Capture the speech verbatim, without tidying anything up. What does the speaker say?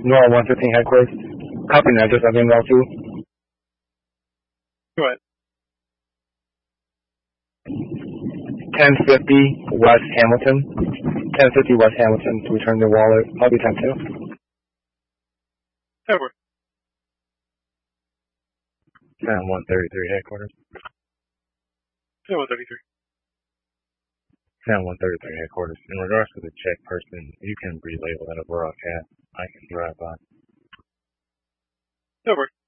Nora one fifteen headquarters. Copy and address of N L two. Go ahead. ten fifty West Hamilton. ten fifty West Hamilton to return the wallet. I'll be ten two. Edward. ten one thirty-three headquarters. ten one thirty-three. ten one thirty-three headquarters. In regards to the check person, you can relabel that a broadcast. I can drive by. Edward.